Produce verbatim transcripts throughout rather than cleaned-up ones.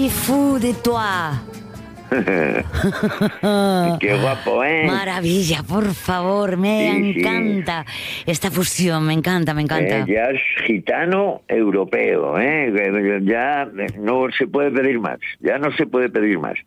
suis fou de toi. Qué guapo, ¿eh? Maravilla, por favor, me Sí, encanta sí. esta fusión, me encanta, me encanta. Eh, jazz gitano europeo, ¿eh? Ya no se puede pedir más, ya no se puede pedir más.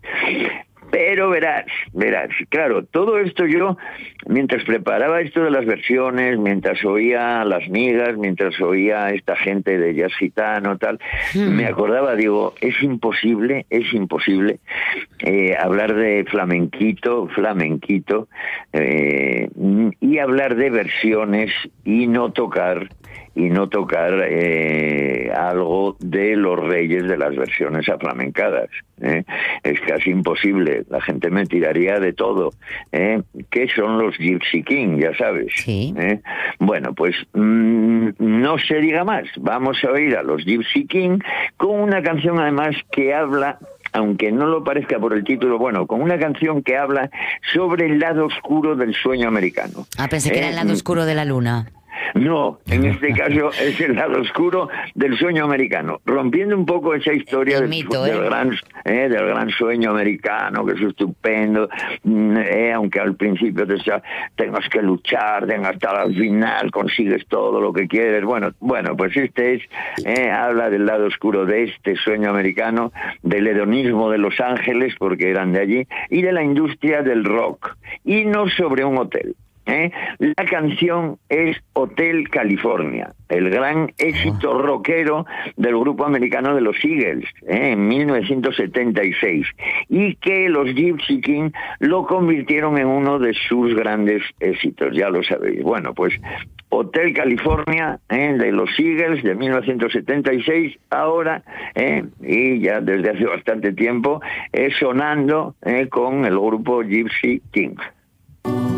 Pero verás, verás, claro, todo esto yo, mientras preparaba esto de las versiones, mientras oía a las migas, mientras oía a esta gente de jazz gitano, tal, hmm. me acordaba, digo, es imposible, es imposible eh, hablar de flamenquito, flamenquito, eh, y hablar de versiones y no tocar y no tocar eh, algo de los reyes de las versiones aflamencadas. ¿eh? Es casi imposible, la gente me tiraría de todo. ¿eh? ¿Qué son los Gypsy King? Ya sabes. Sí. ¿eh? Bueno, pues mmm, no se diga más. Vamos a oír a los Gypsy King con una canción además que habla, aunque no lo parezca por el título, bueno, con una canción que habla sobre el lado oscuro del sueño americano. Ah, pensé que ¿eh? era el lado oscuro de la luna. No, en este caso es el lado oscuro del sueño americano, rompiendo un poco esa historia del, mito, del, ¿eh? gran, eh, del gran sueño americano, que es estupendo, eh, aunque al principio te sea, tengas que luchar, tengas hasta el final, consigues todo lo que quieres. Bueno, bueno, pues este es, eh, habla del lado oscuro de este sueño americano, del hedonismo de Los Ángeles, porque eran de allí, y de la industria del rock, y no sobre un hotel. ¿Eh? La canción es Hotel California, el gran éxito rockero del grupo americano de los Eagles, ¿eh? en mil novecientos setenta y seis, y que los Gypsy King lo convirtieron en uno de sus grandes éxitos, ya lo sabéis. Bueno, pues Hotel California, ¿eh? de los Eagles de mil novecientos setenta y seis, ahora, ¿eh? y ya desde hace bastante tiempo, eh, sonando ¿eh? con el grupo Gypsy King.